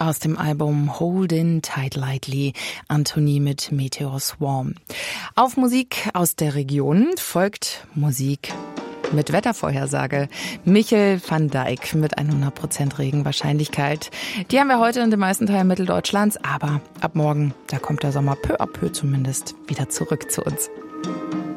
aus dem Album Holdin' Tight Lightly, Anthony mit Meteor Swarm. Auf Musik aus der Region folgt Musik mit Wettervorhersage. Michel van Dijk mit 100% Regenwahrscheinlichkeit. Die haben wir heute in den meisten Teilen Mitteldeutschlands, aber ab morgen, da kommt der Sommer peu à peu zumindest wieder zurück zu uns.